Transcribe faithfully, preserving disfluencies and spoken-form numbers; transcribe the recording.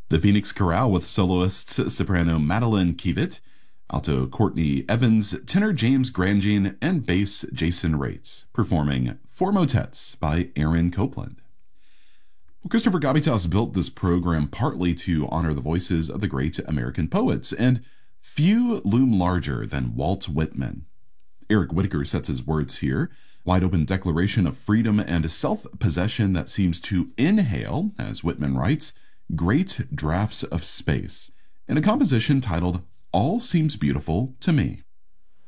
The Phoenix Chorale with soloists soprano Madeline Kievit, alto Courtney Evans, tenor James Grandjean, and bass Jason Rates, performing Four Motets by Aaron Copland. Well, Christopher Gabitas built this program partly to honor the voices of the great American poets, and few loom larger than Walt Whitman. Eric Whitacre sets his words here, wide-open declaration of freedom and self-possession that seems to inhale, as Whitman writes, great draughts of space, in a composition titled All Seems Beautiful to Me.